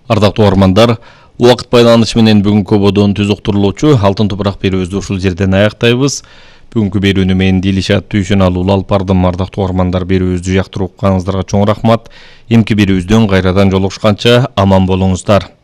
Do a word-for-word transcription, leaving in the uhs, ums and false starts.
Ардактуу угармандар, убакыт байланышы менен бүгүнкү бодон түз уктурулуучу Алтын топурак берүүбүздү ушул жерден аяктайбыз. Бүгүнкү берүүнү мен Дилишат Түйшүналуу алып бардым. Ардактуу угармандар, берүүбүздү жактырып укканыңыздарга чоң рахмат. Эмки берүүбүздөн кайрадан жолугушканча аман болуңуздар.